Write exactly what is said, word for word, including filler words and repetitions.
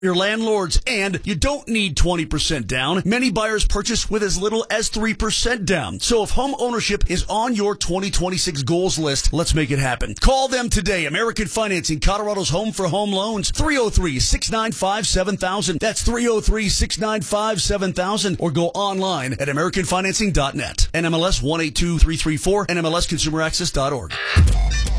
your landlords, and you don't need twenty percent down. Many buyers purchase with as little as three percent down. So if home ownership is on your twenty twenty-six goals list, let's make it happen. Call them today. American Financing, Colorado's home for home loans. three oh three, six nine five, seven thousand. That's three oh three, six nine five, seven thousand. Or go online at american financing dot net. N M L S one eight two three three four, N M L S consumer access dot org.